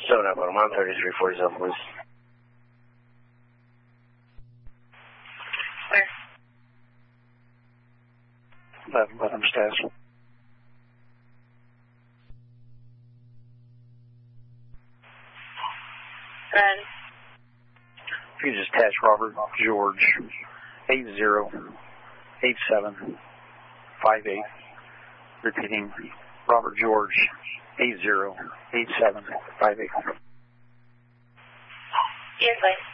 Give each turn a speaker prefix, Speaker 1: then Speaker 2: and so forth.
Speaker 1: Soda, but I'm on 3347, please.
Speaker 2: Where? Let them test.
Speaker 3: Ready.
Speaker 2: If you just test Robert George 808758. Repeating, Robert George 808758.
Speaker 3: Yes, please.